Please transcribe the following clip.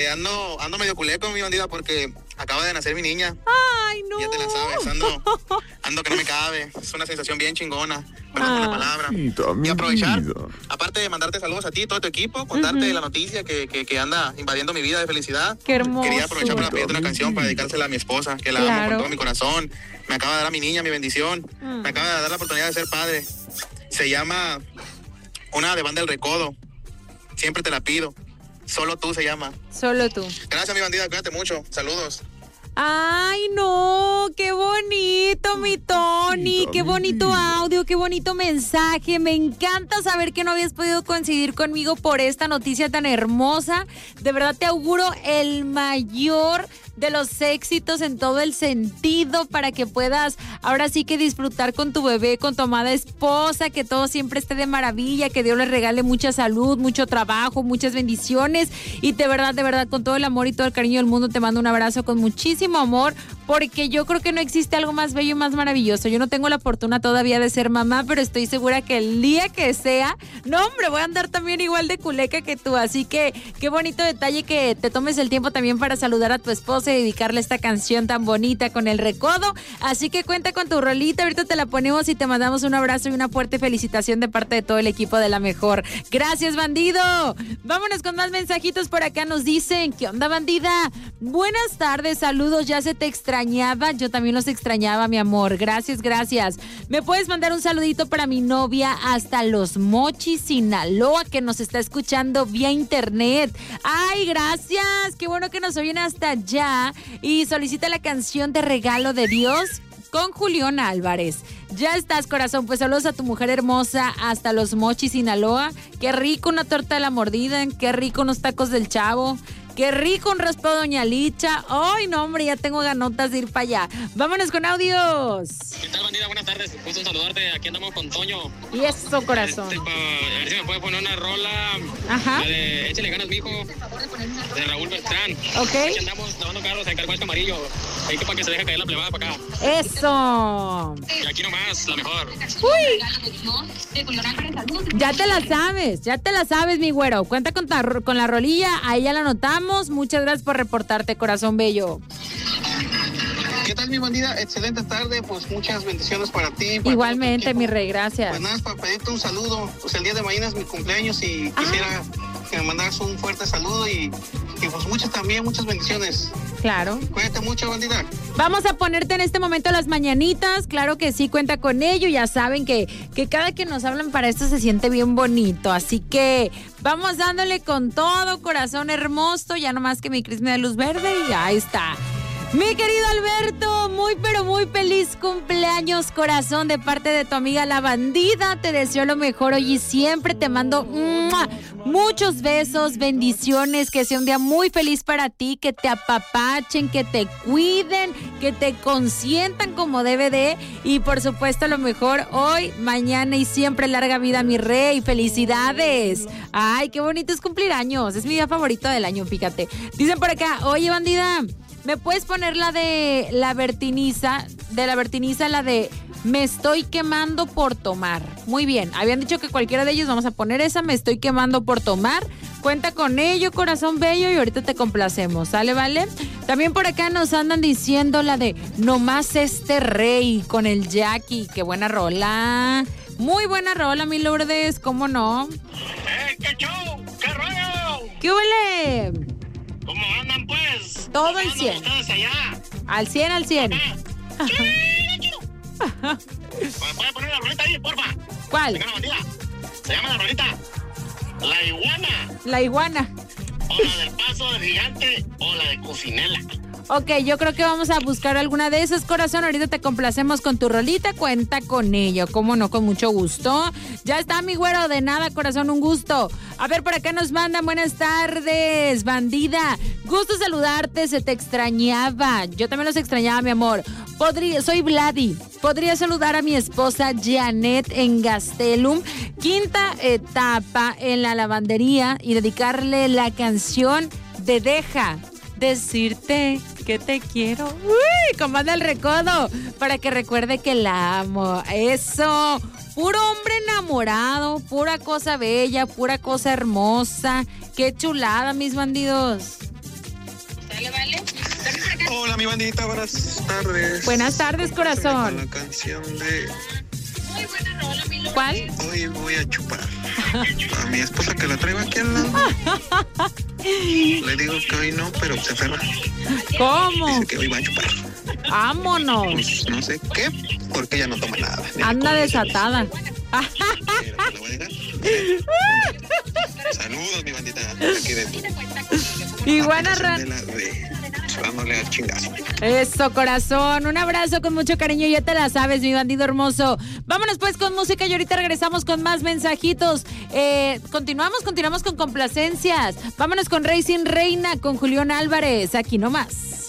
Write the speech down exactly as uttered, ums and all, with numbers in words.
Ando, ando medio culé con mi bandida porque acaba de nacer mi niña. Ay, no. Ya te la sabes, ando, ando que no me cabe. Es una sensación bien chingona. Perdón por la palabra. Y aprovechar, aparte de mandarte saludos a ti y todo tu equipo, contarte uh-huh. la noticia que, que, que anda invadiendo mi vida de felicidad. Qué hermoso. Quería aprovechar para pedirte una canción para dedicársela a mi esposa, que la claro. amo con todo mi corazón. Me acaba de dar a mi niña mi bendición. Uh-huh. Me acaba de dar la oportunidad de ser padre. Se llama una de Banda El Recodo. Siempre te la pido. Solo tú se llama. Solo tú. Gracias, mi bandida. Cuídate mucho. Saludos. Ay, no, qué bonito, mi Tony, qué bonito audio, qué bonito mensaje. Me encanta saber que no habías podido coincidir conmigo por esta noticia tan hermosa. De verdad te auguro el mayor de los éxitos en todo el sentido para que puedas ahora sí que disfrutar con tu bebé, con tu amada esposa, que todo siempre esté de maravilla, que Dios les regale mucha salud, mucho trabajo, muchas bendiciones y de verdad, de verdad, con todo el amor y todo el cariño del mundo te mando un abrazo con muchísimo amor, porque yo creo que no existe algo más bello y más maravilloso. Yo no tengo la fortuna todavía de ser mamá, pero estoy segura que el día que sea, no hombre, voy a andar también igual de culeca que tú, así que qué bonito detalle que te tomes el tiempo también para saludar a tu esposa y dedicarle esta canción tan bonita con El Recodo, así que cuenta con tu rolita, ahorita te la ponemos y te mandamos un abrazo y una fuerte felicitación de parte de todo el equipo de La Mejor. Gracias, bandido. Vámonos con más mensajitos por acá, nos dicen, ¿qué onda, bandida? Buenas tardes, saludos, ya se te extrañaba, yo también los extrañaba, mi amor, gracias, gracias. ¿Me puedes mandar un saludito para mi novia hasta Los Mochis, Sinaloa, que nos está escuchando vía internet? Ay, gracias, qué bueno que nos oyen hasta allá. Y solicita la canción de Regalo de Dios con Julián Álvarez. Ya estás, corazón, pues saludos a tu mujer hermosa hasta Los Mochis, Sinaloa. Qué rico una torta de la mordida, qué rico unos tacos del Chavo. Qué rico un raspado Doña Licha. Ay, no, hombre, ya tengo ganotas de ir para allá. Vámonos con audios. ¿Qué tal, bandida? Buenas tardes. Gusto saludarte. Aquí andamos con Toño. Y eso, corazón. Este, pa, a ver si me puede poner una rola. Ajá. La de Échale ganas, mijo. De Raúl Beltrán. Ok. Aquí andamos lavando carros en Carguas Camarillo. Ahí que para que se deje caer la plebada para acá. Eso. Y aquí nomás, la mejor. Uy. Ya te la sabes, ya te la sabes, mi güero. Cuenta con, ta, con la rolilla. Ahí ya la anotamos. Muchas gracias por reportarte, corazón bello. ¿Qué tal, mi bandida? Excelente tarde, pues muchas bendiciones para ti. Para igualmente, mi rey, gracias. Pues nada, para pedirte un saludo. Pues el día de mañana es mi cumpleaños y ah. quisiera que me mandaras un fuerte saludo y, y pues muchas también, muchas bendiciones. Claro. Cuídate mucho, bandida. Vamos a ponerte en este momento las mañanitas, claro que sí, cuenta con ello, ya saben que, que cada que nos hablan para esto se siente bien bonito, así que vamos dándole con todo, corazón hermoso, ya nomás que mi Cris me dé luz verde y ya está. Mi querido Alberto, muy pero muy feliz cumpleaños, corazón, de parte de tu amiga La Bandida. Te deseo lo mejor hoy y siempre. Te mando ¡mua! Muchos besos, bendiciones, que sea un día muy feliz para ti, que te apapachen, que te cuiden, que te consientan como debe de, y por supuesto lo mejor hoy, mañana y siempre. Larga vida, mi rey, felicidades. Ay, qué bonito es cumplir años, es mi día favorito del año, fíjate. Dicen por acá, oye, bandida, ¿me puedes poner la de la Bertiniza? De la Bertiniza, la de Me estoy quemando por tomar. Muy bien, habían dicho que cualquiera de ellos, vamos a poner esa, Me estoy quemando por tomar. Cuenta con ello, corazón bello, y ahorita te complacemos, ¿sale, vale? También por acá nos andan diciendo la de Nomás este rey con el Jackie. Qué buena rola. Muy buena rola, mi Lourdes, ¿cómo no? ¡Eh, qué show! ¡Qué rollo! ¿Qué huele? ¿Cómo andan, pues? Todo al cien. ¿Ustedes allá? Al cien, al cien. ¿Me puede poner la rolita ahí, porfa? ¿Cuál? Venga, la bandida. Se llama la rolita La Iguana. La Iguana. O la del Paso del Gigante o la de Cocinela. Ok, yo creo que vamos a buscar alguna de esas, corazón. Ahorita te complacemos con tu rolita, cuenta con ello. Cómo no, con mucho gusto. Ya está, mi güero, de nada, corazón, un gusto. A ver, por acá nos mandan, buenas tardes, bandida. Gusto saludarte, se te extrañaba. Yo también los extrañaba, mi amor. Podría, soy Vladi. Podría saludar a mi esposa Janet en Gastelum, quinta etapa en la lavandería, y dedicarle la canción de Deja decirte que te quiero. Uy, comanda El Recodo, para que recuerde que la amo. Eso, puro hombre enamorado, pura cosa bella, pura cosa hermosa. Qué chulada, mis bandidos. Hola, mi bandita, buenas tardes. Buenas tardes, corazón. La canción de... ¿Cuál? Hoy voy a chupar. A mi esposa que la traigo aquí al lado. Le digo que hoy no, pero se aferra. ¿Cómo? Dice que hoy va a chupar. Vámonos. Pues no sé qué, porque ella no toma nada. Anda desatada. Pero te la voy a dejar. Saludos, mi bandita. Aquí de tu. Iguana Ran. De la de dándole al chingazo. Eso, corazón. Un abrazo con mucho cariño. Ya te la sabes, mi bandido hermoso. Vámonos pues con música y ahorita regresamos con más mensajitos. Eh, continuamos, continuamos con complacencias. Vámonos con Racing Reina, con Julián Álvarez. Aquí nomás.